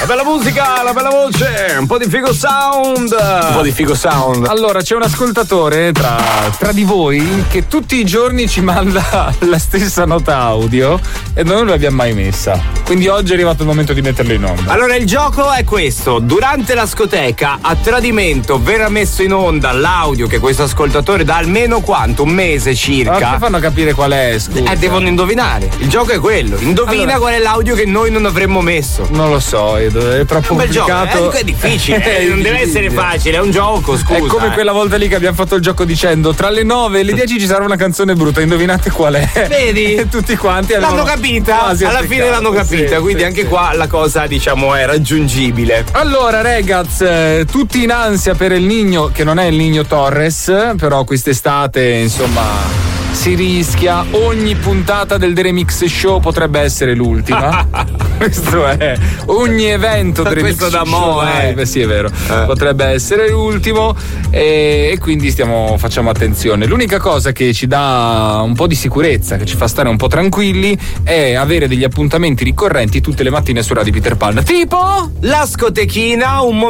La bella musica, la bella voce, un po' di figo sound. Allora, c'è un ascoltatore tra di voi che tutti i giorni ci manda la stessa nota audio e noi non l'abbiamo mai messa. Quindi oggi è arrivato il momento di metterlo in onda. Allora il gioco è questo: durante la scoteca a tradimento verrà messo in onda l'audio che questo ascoltatore da almeno quanto? Un mese circa. Ma fanno capire qual è, scusa. Devono indovinare. Il gioco è quello. Indovina qual è l'audio che noi non avremmo messo. Non lo so, è troppo un bel complicato. Gioco, è difficile, non deve essere facile, è un gioco, scusa. È come quella volta lì che abbiamo fatto il gioco dicendo tra le 9 e le 10 ci sarà una canzone brutta, indovinate qual è? Vedi? E tutti quanti l'hanno capita, alla fine l'hanno capita, quindi anche qua la cosa diciamo è raggiungibile. Allora ragazzi, tutti in ansia per El Niño, che non è El Niño Torres, però quest'estate insomma si rischia, ogni puntata del The Remix Show potrebbe essere l'ultima. Questo è, ogni evento del Remix da Show live, sì è vero, potrebbe essere l'ultimo e quindi facciamo attenzione. L'unica cosa che ci dà un po' di sicurezza, che ci fa stare un po' tranquilli, è avere degli appuntamenti ricorrenti tutte le mattine su Radio Peter Pan, tipo la scotechina, un